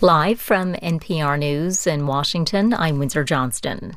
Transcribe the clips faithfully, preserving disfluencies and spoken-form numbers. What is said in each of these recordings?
Live from N P R News in Washington, I'm Windsor Johnston.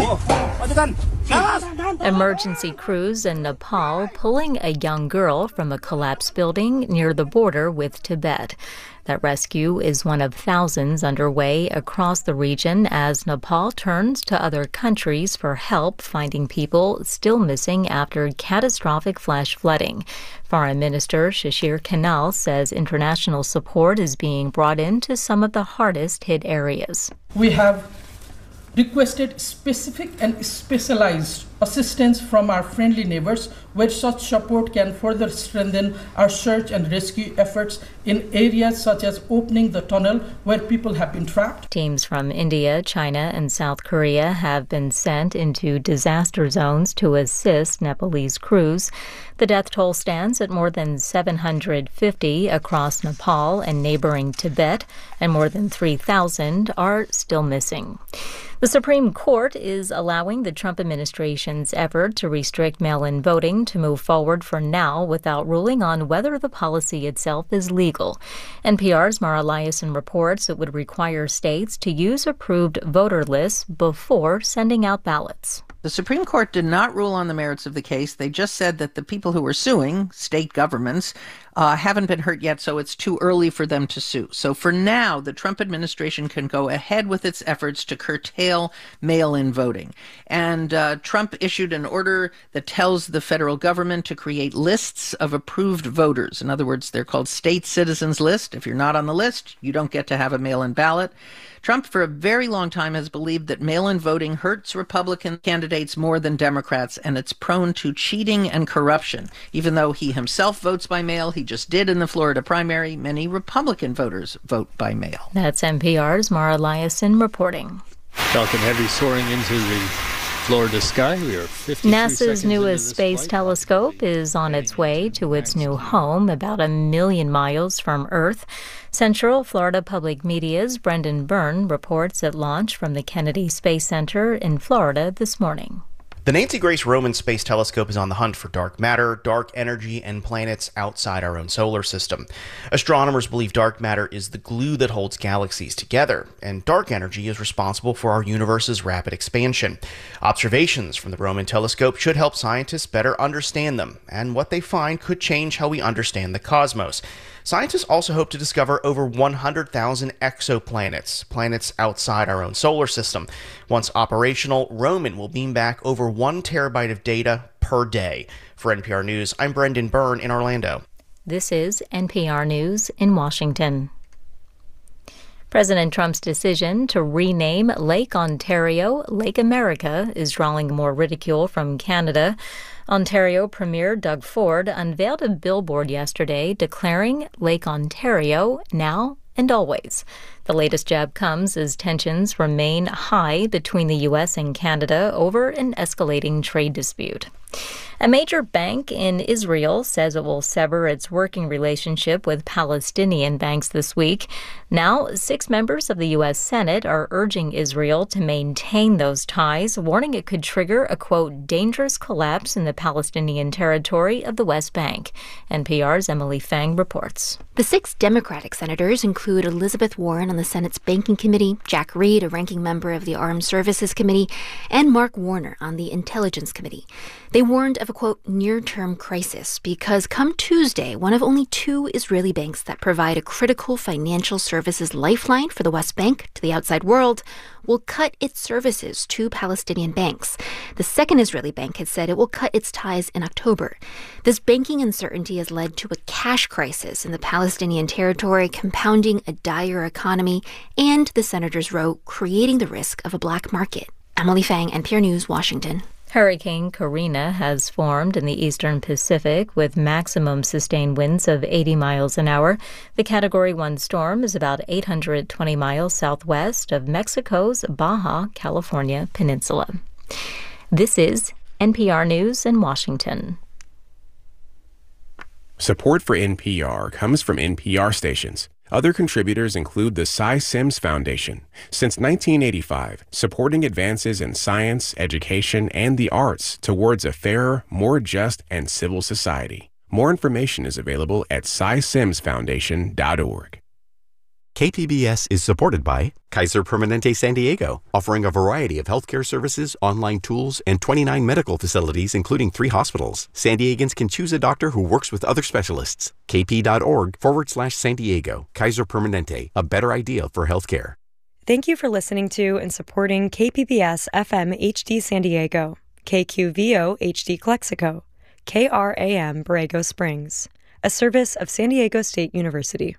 Emergency crews in Nepal pulling a young girl from a collapsed building near the border with Tibet. That rescue is one of thousands underway across the region as Nepal turns to other countries for help finding people still missing after catastrophic flash flooding. Foreign Minister Shashir Kanal says international support is being brought into some of the hardest hit areas. We have requested specific and specialized assistance from our friendly neighbors, where such support can further strengthen our search and rescue efforts in areas such as opening the tunnel where people have been trapped. Teams from India, China, and South Korea have been sent into disaster zones to assist Nepalese crews. The death toll stands at more than seven hundred fifty across Nepal and neighboring Tibet, and more than three thousand are still missing. The Supreme Court is allowing the Trump administration's effort to restrict mail-in voting to move forward for now without ruling on whether the policy itself is legal. N P R's Mara Liasson reports it would require states to use approved voter lists before sending out ballots. The Supreme Court did not rule on the merits of the case. They just said that the people who were suing, state governments, uh, haven't been hurt yet, so it's too early for them to sue. So for now, the Trump administration can go ahead with its efforts to curtail mail-in voting. And uh, Trump issued an order that tells the federal government to create lists of approved voters. In other words, they're called state citizens list. If you're not on the list, you don't get to have a mail-in ballot. Trump, for a very long time, has believed that mail-in voting hurts Republican candidates more than Democrats, and it's prone to cheating and corruption. Even though he himself votes by mail, he just did in the Florida primary, many Republican voters vote by mail. That's N P R's Mara Liasson reporting. Falcon Heavy soaring into the Florida sky. We are fifty-three NASA's newest space flight. telescope is on its way to its new home, about a million miles from Earth. Central Florida Public Media's Brendan Byrne reports it launched from the Kennedy Space Center in Florida this morning. The Nancy Grace Roman Space Telescope is on the hunt for dark matter, dark energy, and planets outside our own solar system. Astronomers believe dark matter is the glue that holds galaxies together, and dark energy is responsible for our universe's rapid expansion. Observations from the Roman telescope should help scientists better understand them, and what they find could change how we understand the cosmos. Scientists also hope to discover over one hundred thousand exoplanets, planets outside our own solar system. Once operational, Roman will beam back over one terabyte of data per day. For N P R News, I'm Brendan Byrne in Orlando. This is N P R News in Washington. President Trump's decision to rename Lake Ontario Lake America is drawing more ridicule from Canada. Ontario Premier Doug Ford unveiled a billboard yesterday declaring Lake Ontario now and always. The latest jab comes as tensions remain high between the U S and Canada over an escalating trade dispute. A major bank in Israel says it will sever its working relationship with Palestinian banks this week. Now, six members of the U S Senate are urging Israel to maintain those ties, warning it could trigger a, quote, dangerous collapse in the Palestinian territory of the West Bank. N P R's Emily Fang reports. The six Democratic senators include Elizabeth Warren on the Senate's Banking Committee, Jack Reed, a ranking member of the Armed Services Committee, and Mark Warner on the Intelligence Committee. They warned of a, quote, near-term crisis because come Tuesday, one of only two Israeli banks that provide a critical financial services lifeline for the West Bank to the outside world will cut its services to Palestinian banks. The second Israeli bank has said it will cut its ties in October. This banking uncertainty has led to a cash crisis in the Palestinian territory, compounding a dire economy, and, the senators wrote, creating the risk of a black market. Emily Fang, N P R News, Washington. Hurricane Karina has formed in the eastern Pacific with maximum sustained winds of eighty miles an hour. The Category one storm is about eight hundred twenty miles southwest of Mexico's Baja California Peninsula. This is N P R News in Washington. Support for N P R comes from N P R stations. Other contributors include the Cy Sims Foundation. Since nineteen eighty-five, supporting advances in science, education, and the arts towards a fairer, more just, and civil society. More information is available at cy sims foundation dot org. K P B S is supported by Kaiser Permanente San Diego, offering a variety of healthcare services, online tools, and twenty-nine medical facilities, including three hospitals. San Diegans can choose a doctor who works with other specialists. kp.org forward slash San Diego. Kaiser Permanente, a better idea for healthcare. Thank you for listening to and supporting K P B S F M H D San Diego, K Q V O H D Calexico, K R A M Borrego Springs, a service of San Diego State University.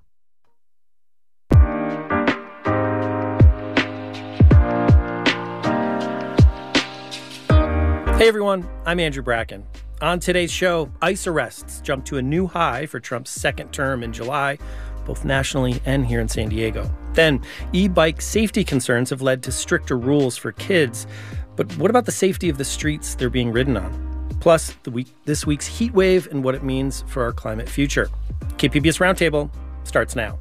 Hey everyone, I'm Andrew Bracken. On today's show, ICE arrests jump to a new high for Trump's second term in July, both nationally and here in San Diego. Then, e-bike safety concerns have led to stricter rules for kids. But what about the safety of the streets they're being ridden on? Plus, the week, this week's heat wave and what it means for our climate future. K P B S Roundtable starts now.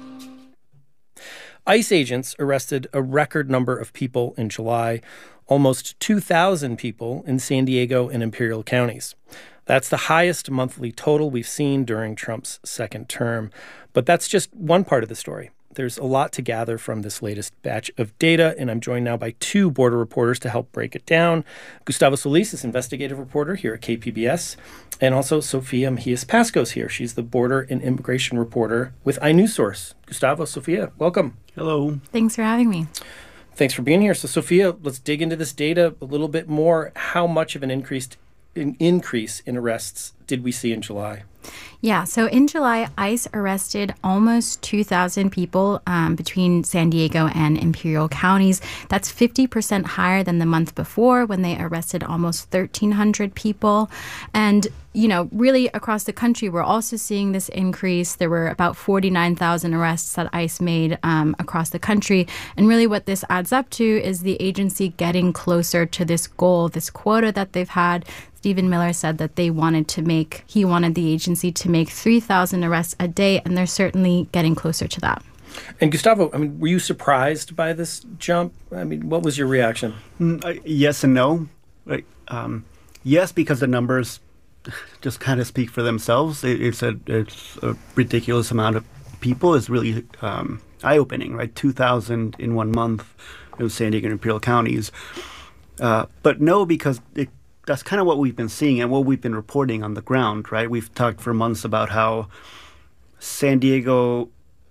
ICE agents arrested a record number of people in July, almost two thousand people in San Diego and Imperial counties. That's the highest monthly total we've seen during Trump's second term. But that's just one part of the story. There's a lot to gather from this latest batch of data, and I'm joined now by two border reporters to help break it down. Gustavo Solis is investigative reporter here at K P B S, and also Sofia Mejias-Pasco is here. She's the border and immigration reporter with iNewsSource. Gustavo, Sofia, welcome. Hello. Thanks for having me. Thanks for being here. So, Sofia, let's dig into this data a little bit more. How much of an increased an increase in arrests did we see in July? Yeah, so in July, ICE arrested almost two thousand people um, between San Diego and Imperial counties. That's fifty percent higher than the month before when they arrested almost thirteen hundred people. And, you know, really across the country, we're also seeing this increase. There were about forty-nine thousand arrests that ICE made um, across the country. And really what this adds up to is the agency getting closer to this goal, this quota that they've had. Stephen Miller said that they wanted to make, he wanted the agency to make three thousand arrests a day, and they're certainly getting closer to that. And Gustavo, I mean, were you surprised by this jump? I mean, what was your reaction? Mm, uh, yes and no. Right. Um, yes, because the numbers just kind of speak for themselves. It, it's, a, it's a ridiculous amount of people. It's really um, eye-opening, right? two thousand in one month in San Diego and Imperial counties. Uh, but no, because it that's kind of what we've been seeing and what we've been reporting on the ground, right? We've talked for months about how San Diego,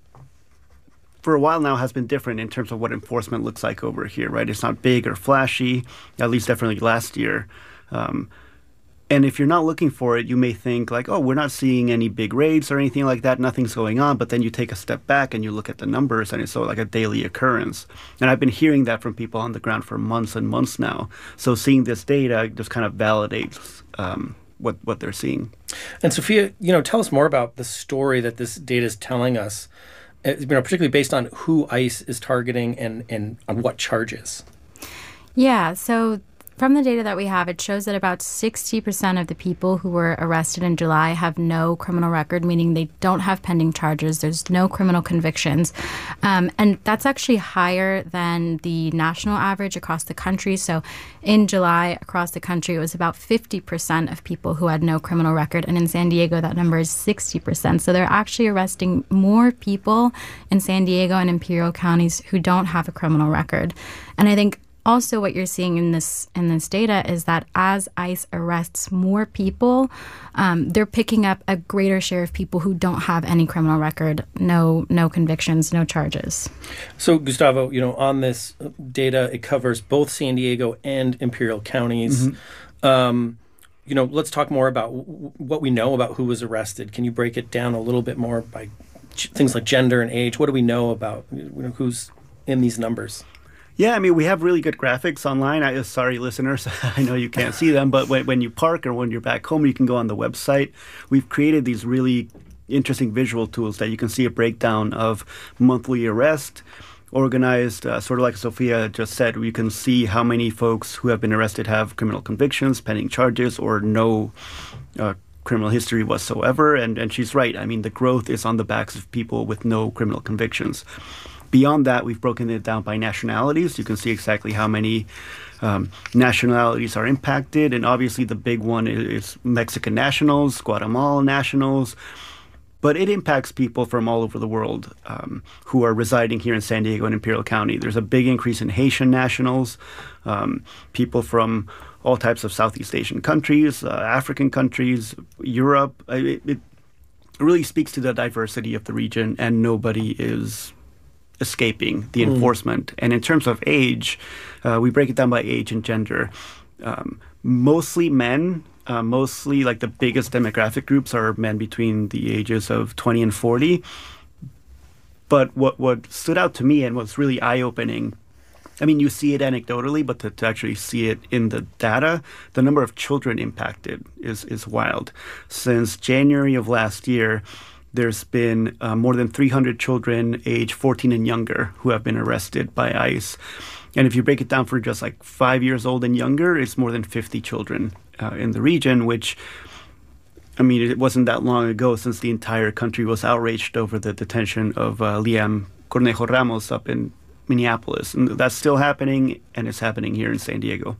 for a while now, has been different in terms of what enforcement looks like over here, right? It's not big or flashy, at least definitely last year. Um, and if you're not looking for it, you may think like, oh, we're not seeing any big raids or anything like that. Nothing's going on. But then you take a step back and you look at the numbers and it's sort of like a daily occurrence. And I've been hearing that from people on the ground for months and months now. So seeing this data just kind of validates um, what, what they're seeing. And Sofia, you know, tell us more about the story that this data is telling us, you know, particularly based on who ICE is targeting and, and on what charges. Yeah, so from the data that we have, it shows that about sixty percent of the people who were arrested in July have no criminal record, meaning they don't have pending charges. There's no criminal convictions. Um, and that's actually higher than the national average across the country. So in July, across the country, it was about fifty percent of people who had no criminal record. And in San Diego, that number is sixty percent. So they're actually arresting more people in San Diego and Imperial counties who don't have a criminal record. And I think also, what you're seeing in this in this data is that as ICE arrests more people, um, they're picking up a greater share of people who don't have any criminal record, no no convictions, no charges. So, Gustavo, you know, on this data, it covers both San Diego and Imperial counties. Mm-hmm. Um, you know, let's talk more about w- what we know about who was arrested. Can you break it down a little bit more by g- things like gender and age? What do we know about you know, who's in these numbers? Yeah, I mean, we have really good graphics online. I, sorry, listeners, I know you can't see them, but when, when you park or when you're back home, you can go on the website. We've created these really interesting visual tools that you can see a breakdown of monthly arrest, organized, uh, sort of like Sofia just said. You can see how many folks who have been arrested have criminal convictions, pending charges, or no uh, criminal history whatsoever. And, and she's right. I mean, the growth is on the backs of people with no criminal convictions. Beyond that, we've broken it down by nationalities. You can see exactly how many um, nationalities are impacted. And obviously the big one is Mexican nationals, Guatemalan nationals. but it impacts people from all over the world um, who are residing here in San Diego and Imperial County. There's a big increase in Haitian nationals, um, people from all types of Southeast Asian countries, uh, African countries, Europe. It, it really speaks to the diversity of the region, and nobody is escaping the mm. enforcement. And in terms of age, uh, we break it down by age and gender. Um, mostly men, uh, mostly like the biggest demographic groups are men between the ages of twenty and forty. But what, what stood out to me and was really eye-opening, I mean, you see it anecdotally, but to, to actually see it in the data, the number of children impacted is, is wild. Since January of last year, there's been uh, more than three hundred children age fourteen and younger who have been arrested by ICE. And if you break it down for just like five years old and younger, it's more than fifty children uh, in the region, which, I mean, it wasn't that long ago since the entire country was outraged over the detention of uh, Liam Cornejo Ramos up in Minneapolis. And that's still happening, and it's happening here in San Diego.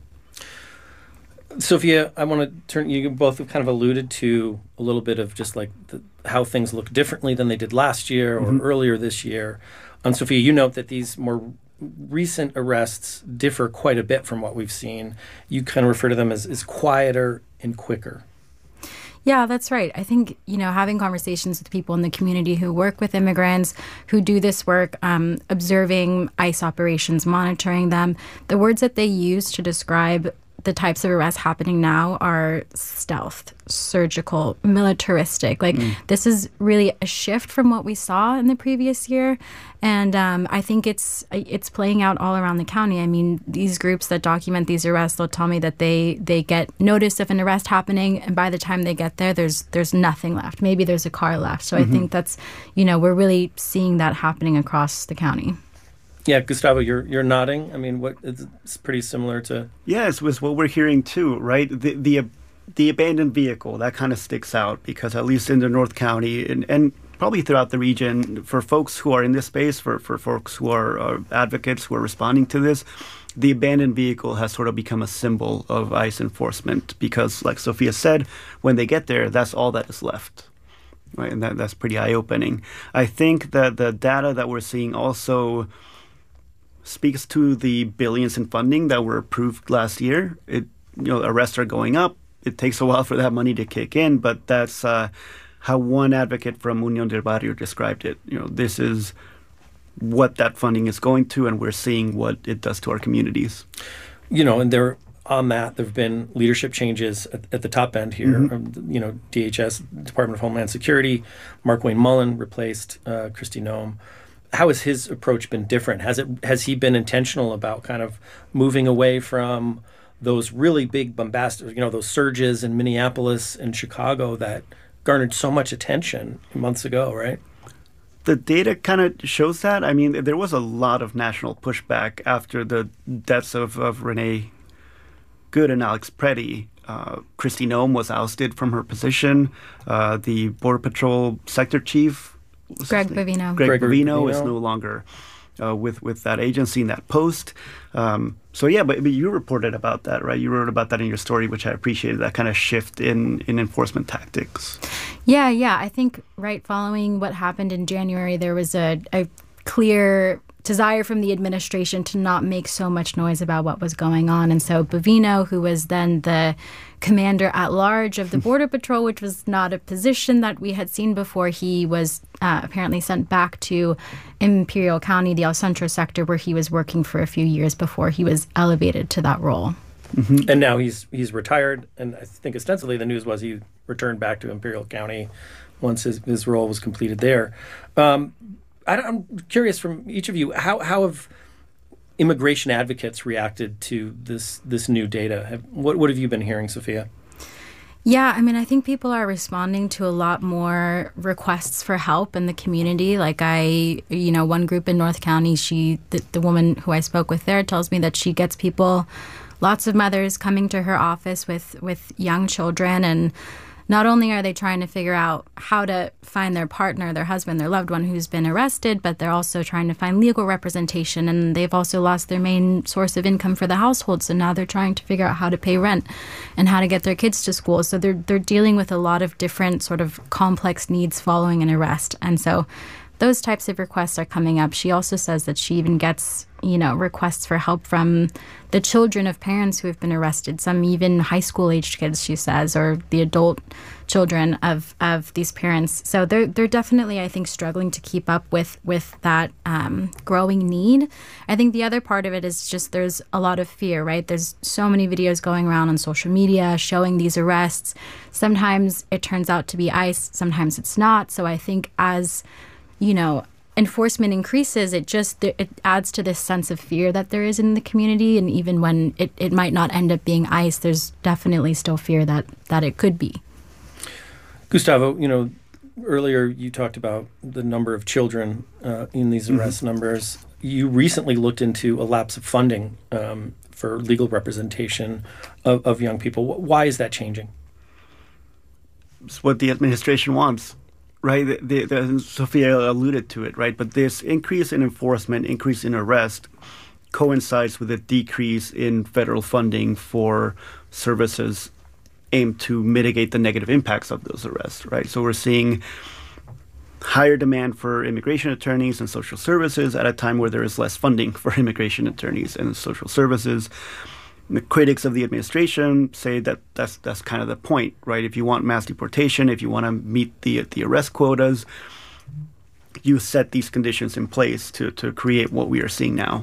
Sophia, I want to turn, you both have kind of alluded to a little bit of just like the, how things look differently than they did last year or mm-hmm. earlier this year. And Sophia, you note that these more recent arrests differ quite a bit from what we've seen. You kind of refer to them as, as quieter and quicker. Yeah, that's right. I think, you know, having conversations with people in the community who work with immigrants, who do this work, um, observing ICE operations, monitoring them, the words that they use to describe the types of arrests happening now are stealth, surgical, militaristic. Like, mm. this is really a shift from what we saw in the previous year. And um, I think it's it's playing out all around the county. I mean, these groups that document these arrests, they'll tell me that they, they get notice of an arrest happening, and by the time they get there, there's there's nothing left. Maybe there's a car left. So mm-hmm. I think that's, you know, we're really seeing that happening across the county. Yeah, Gustavo, you're you're nodding. I mean, what it's pretty similar to. Yes, with what we're hearing too, right? The the the abandoned vehicle, that kind of sticks out because at least in the North County and, and probably throughout the region, for folks who are in this space, for for folks who are uh, advocates who are responding to this, the abandoned vehicle has sort of become a symbol of ICE enforcement because, like Sophia said, when they get there, that's all that is left. Right, and that that's pretty eye-opening. I think that the data that we're seeing also speaks to the billions in funding that were approved last year. It, you know, arrests are going up. It takes a while for that money to kick in, but that's uh, how one advocate from Unión del Barrio described it. You know, this is what that funding is going to, and we're seeing what it does to our communities. You know, and there on that, there have been leadership changes at, at the top end here. Mm-hmm. Um, you know, D H S, Department of Homeland Security, Markwayne Mullin replaced uh, Kristi Noem. How has his approach been different? Has it has he been intentional about kind of moving away from those really big bombastic, you know, those surges in Minneapolis and Chicago that garnered so much attention months ago, right? The data kind of shows that. I mean, there was a lot of national pushback after the deaths of, of Renee Good and Alex Preddy. Uh, Kristi Noem was ousted from her position. Uh, the Border Patrol sector chief, Greg Bovino. Greg Bovino is no longer uh, with with that agency in that post. Um, so yeah, but, but you reported about that, right? You wrote about that in your story, which I appreciated, that kind of shift in, in enforcement tactics. Yeah, yeah. I think right following what happened in January, there was a, a clear desire from the administration to not make so much noise about what was going on. And so Bovino, who was then the commander at large of the Border Patrol, which was not a position that we had seen before, he was uh, apparently sent back to Imperial County, the El Centro sector, where he was working for a few years before he was elevated to that role. Mm-hmm. And now he's he's retired, and I think ostensibly the news was he returned back to Imperial County once his, his role was completed there. Um, I, I'm curious from each of you, how how have immigration advocates reacted to this this new data? Have, what what have you been hearing, Sophia? Yeah, I mean, I think people are responding to a lot more requests for help in the community. Like I, you know, one group in North County, she, the, the woman who I spoke with there tells me that she gets people, lots of mothers coming to her office with, with young children, and not only are they trying to figure out how to find their partner, their husband, their loved one who's been arrested, but they're also trying to find legal representation. And they've also lost their main source of income for the household. So now they're trying to figure out how to pay rent and how to get their kids to school. So they're they're dealing with a lot of different sort of complex needs following an arrest. And so those types of requests are coming up. She also says that she even gets, you know, requests for help from the children of parents who have been arrested, some even high school aged kids, she says, or the adult children of, of these parents. So they're they're definitely, I think, struggling to keep up with, with that um, growing need. I think the other part of it is just there's a lot of fear, right? There's so many videos going around on social media showing these arrests. Sometimes it turns out to be ICE, sometimes it's not. So I think as you know, enforcement increases, it just it adds to this sense of fear that there is in the community. And even when it, it might not end up being ICE, there's definitely still fear that, that it could be. Gustavo, you know, earlier you talked about the number of children uh, in these arrest mm-hmm. numbers. You recently looked into a lapse of funding um, for legal representation of, of young people. Why is that changing? It's what the administration wants. Right, the, the, the, Sophia alluded to it, right? But this increase in enforcement, increase in arrest, coincides with a decrease in federal funding for services aimed to mitigate the negative impacts of those arrests, right? So we're seeing higher demand for immigration attorneys and social services at a time where there is less funding for immigration attorneys and social services. The critics of the administration say that that's that's kind of the point, right? If you want mass deportation, if you want to meet the the arrest quotas, you set these conditions in place to to create what we are seeing now.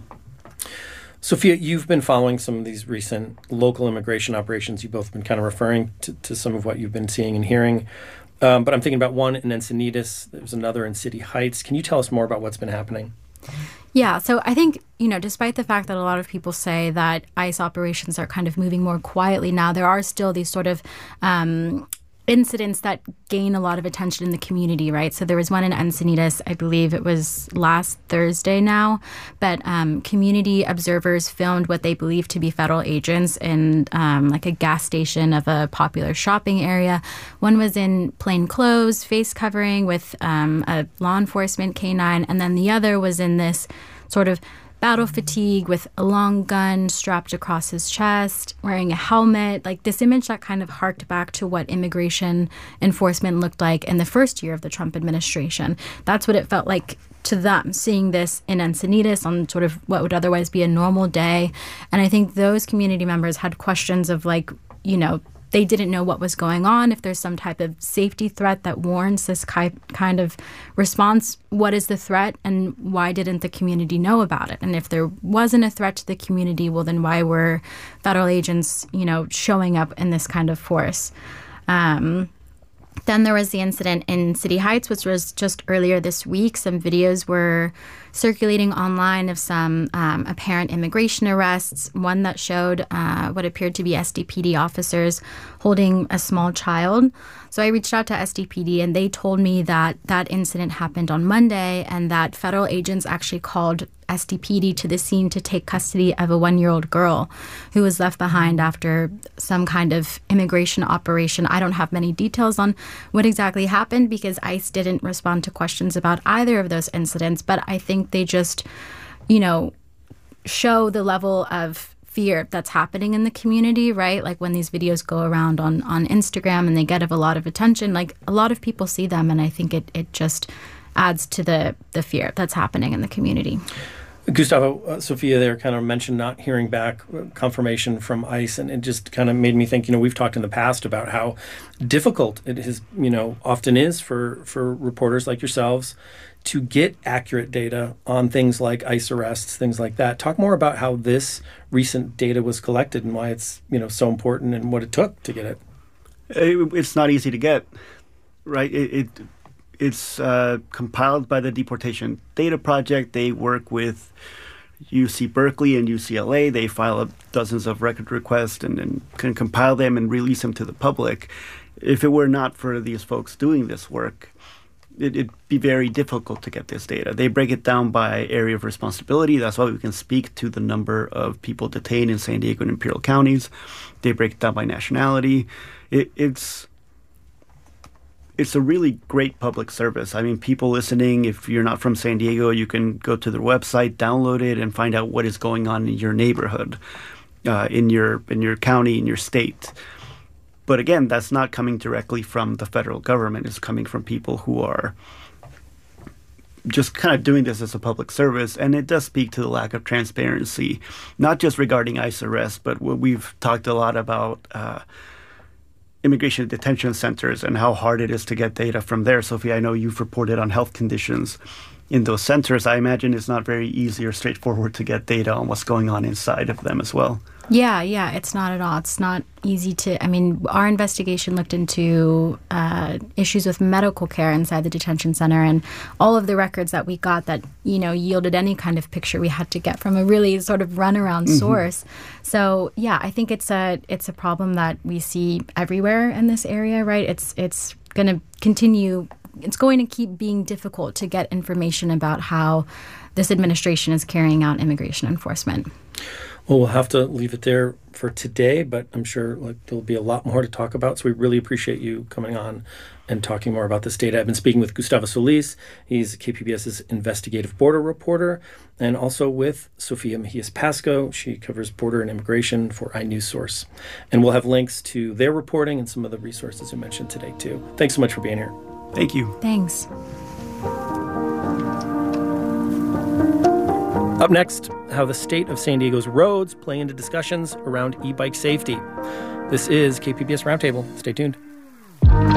Sophia, you've been following some of these recent local immigration operations. You've both been kind of referring to, to some of what you've been seeing and hearing. Um, but I'm thinking about one in Encinitas. There's another in City Heights. Can you tell us more about what's been happening? Yeah, so I think, you know, despite the fact that a lot of people say that ICE operations are kind of moving more quietly now, there are still these sort of um, incidents that gain a lot of attention in the community, right? So there was one in Encinitas, I believe it was last Thursday now, but um, community observers filmed what they believe to be federal agents in um, like a gas station of a popular shopping area. One was in plain clothes, face covering with um, a law enforcement canine, and then the other was in this sort of battle fatigue with a long gun strapped across his chest, wearing a helmet, like this image that kind of harked back to what immigration enforcement looked like in the first year of the Trump administration. That's what it felt like to them, seeing this in Encinitas on sort of what would otherwise be a normal day. And I think those community members had questions of like, you know, they didn't know what was going on, if there's some type of safety threat that warrants this ki- kind of response. What is the threat and why didn't the community know about it? And if there wasn't a threat to the community, well, then why were federal agents, you know, showing up in this kind of force? Um, Then there was the incident in City Heights, which was just earlier this week. Some videos were circulating online of some um, apparent immigration arrests, one that showed uh, what appeared to be S D P D officers holding a small child. So I reached out to S D P D, and they told me that that incident happened on Monday and that federal agents actually called S D P D to the scene to take custody of a one-year-old girl who was left behind after some kind of immigration operation. I don't have many details on what exactly happened because ICE didn't respond to questions about either of those incidents, but I think they just, you know, show the level of fear that's happening in the community, right? Like when these videos go around on, on Instagram and they get a lot of attention, like a lot of people see them, and I think it, it just adds to the, the fear that's happening in the community. Gustavo, uh, Sophia there kind of mentioned not hearing back confirmation from ICE, and it just kind of made me think, you know, we've talked in the past about how difficult it is, you know, often is for, for reporters like yourselves to get accurate data on things like ICE arrests, things like that. Talk more about how this recent data was collected and why it's, you know, so important and what it took to get it. it it's not easy to get, right? It, it It's uh, compiled by the Deportation Data Project. They work with U C Berkeley and U C L A. They file up dozens of record requests and, and can compile them and release them to the public. If it were not for these folks doing this work, it, it'd be very difficult to get this data. They break it down by area of responsibility. That's why we can speak to the number of people detained in San Diego and Imperial counties. They break it down by nationality. It, it's... it's a really great public service. I mean, people listening, if you're not from San Diego, you can go to their website, download it, and find out what is going on in your neighborhood, uh, in your in your county, in your state. But again, that's not coming directly from the federal government. It's coming from people who are just kind of doing this as a public service. And it does speak to the lack of transparency, not just regarding ICE arrests, but we've talked a lot about uh, immigration detention centers and how hard it is to get data from there. Sophie, I know you've reported on health conditions in those centers. I imagine it's not very easy or straightforward to get data on what's going on inside of them as well. Yeah, yeah, it's not at all. It's not easy to, I mean, our investigation looked into uh, issues with medical care inside the detention center, and all of the records that we got that, you know, yielded any kind of picture we had to get from a really sort of runaround mm-hmm. source. So, yeah, I think it's a it's a problem that we see everywhere in this area, right? It's it's going to continue, it's going to keep being difficult to get information about how this administration is carrying out immigration enforcement. Well, we'll have to leave it there for today, but I'm sure like there'll be a lot more to talk about. So we really appreciate you coming on and talking more about this data. I've been speaking with Gustavo Solis. He's KPBS's investigative border reporter, and also with Sofia Mejias Pasco. She covers border and immigration for iNewsSource. And we'll have links to their reporting and some of the resources we mentioned today, too. Thanks so much for being here. Thank you. Thanks. Up next, how the state of San Diego's roads play into discussions around e-bike safety. This is K P B S Roundtable. Stay tuned.